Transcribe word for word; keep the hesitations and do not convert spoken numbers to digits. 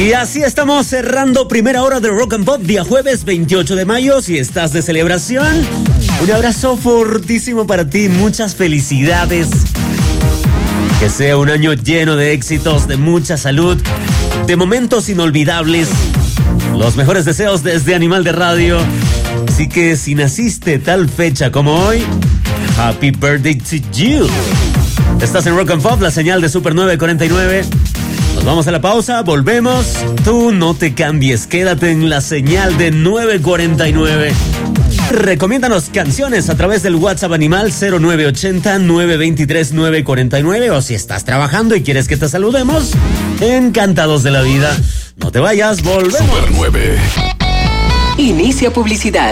Y así estamos cerrando primera hora de Rock and Pop, día jueves veintiocho de mayo. Si estás de celebración, un abrazo fortísimo para ti, muchas felicidades. Que sea un año lleno de éxitos, de mucha salud, de momentos inolvidables. Los mejores deseos desde Animal de Radio. Así que si naciste tal fecha como hoy, Happy Birthday to you. Estás en Rock and Pop, la señal de Super nueve cuarenta y nueve. Nos vamos a la pausa, volvemos. Tú no te cambies, quédate en la señal de nueve cuarenta y nueve. Recomiéndanos canciones a través del WhatsApp Animal cero nueve ochenta, nueve veintitrés, nueve cuarenta y nueve. O si estás trabajando y quieres que te saludemos, encantados de la vida. No te vayas, volvemos. Super nueve. Inicia publicidad.